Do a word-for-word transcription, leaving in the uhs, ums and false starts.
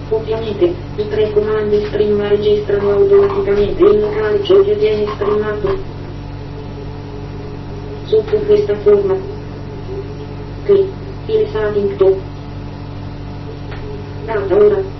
Ovviamente, i tre comandi stream registrano automaticamente il locale ciò che viene streamato. Sotto questa forma. Clic. File setting top. Data ora.